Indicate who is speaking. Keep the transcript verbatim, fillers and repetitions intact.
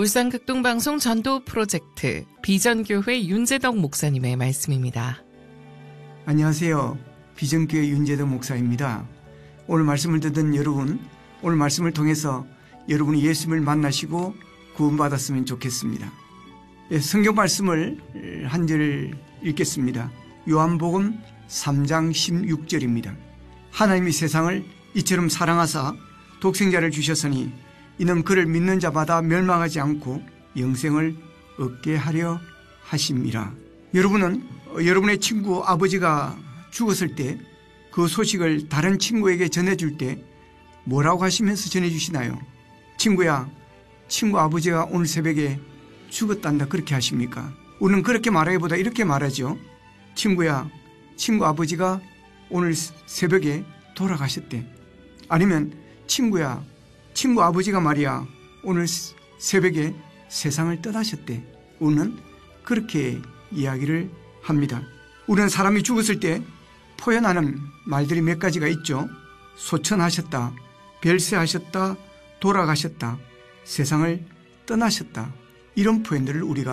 Speaker 1: 울산 극동방송 전도 프로젝트 비전교회 윤재덕 목사님의 말씀입니다.
Speaker 2: 안녕하세요. 비전교회 윤재덕 목사입니다. 오늘 말씀을 듣는 여러분, 오늘 말씀을 통해서 여러분이 예수님을 만나시고 구원받았으면 좋겠습니다. 성경 말씀을 한 절 읽겠습니다. 요한복음 삼 장 십육 절입니다. 하나님이 세상을 이처럼 사랑하사 독생자를 주셨으니 이는 그를 믿는 자마다 멸망하지 않고 영생을 얻게 하려 하심이라. 여러분은 여러분의 친구 아버지가 죽었을 때 그 소식을 다른 친구에게 전해줄 때 뭐라고 하시면서 전해주시나요? 친구야, 친구 아버지가 오늘 새벽에 죽었단다 그렇게 하십니까? 우리는 그렇게 말하기보다 이렇게 말하죠. 친구야, 친구 아버지가 오늘 새벽에 돌아가셨대. 아니면 친구야, 친구 아버지가 말이야 오늘 새벽에 세상을 떠나셨대. 우리는 그렇게 이야기를 합니다. 우리는 사람이 죽었을 때 표현하는 말들이 몇 가지가 있죠. 소천하셨다, 별세하셨다, 돌아가셨다, 세상을 떠나셨다, 이런 표현들을 우리가